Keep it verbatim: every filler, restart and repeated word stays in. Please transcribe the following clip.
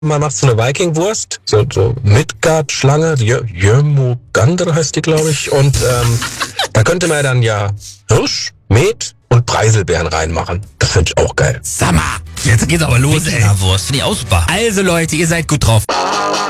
man macht so eine Viking-Wurst, so, so Midgard-Schlange, Jörmungandr heißt die, glaube ich. Und ähm, da könnte man dann ja Hirsch, Met und Preiselbeeren reinmachen. Das finde ich auch geil. Sag mal, jetzt geht's aber los, ey. Wurst, finde ich auch super. Also Leute, ihr seid gut drauf.